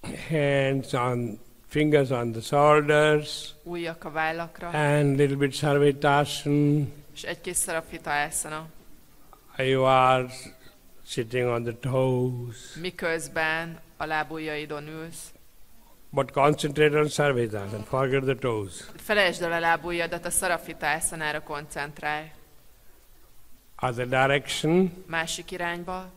hands on, fingers on the shoulders, ujjak a vállakra, and little bit Sarvitasana. és egy kis Sarvasana. You are sitting on the toes. Miközben a lábujjaidon ülsz. But concentrate on Sarvitasana and forget the toes. Felejtsd el a lábujjadat, a Sarvasanára koncentrálj. Other direction. Másik irányba.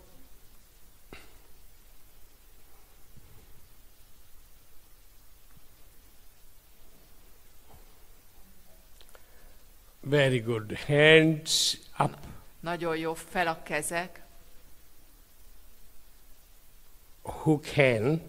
Very good. Hands up. Nagyon jó, fel a kezek. Who can,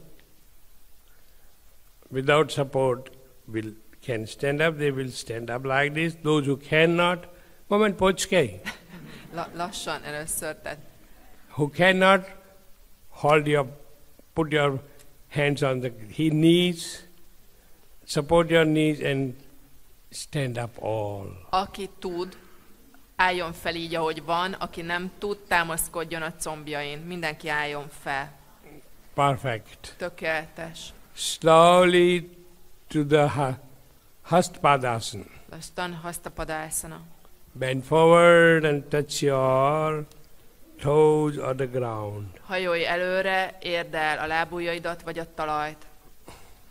without support, can stand up, they will stand up like this. Those who cannot, moment počkej. Lassan először, tehát. Who cannot, put your hands on the knees, support your knees and stand up all. Aki tud, álljon fel így, ahogy van, aki nem tud, támaszkodjon a combjain. Mindenki álljon fel. Perfect. Tökéletes. Slowly to the Hastpadasana. Lassan Hastpadasana. Bend forward and touch your toes or the ground. Hajolj előre, érd el a lábujjaidat vagy a talajt.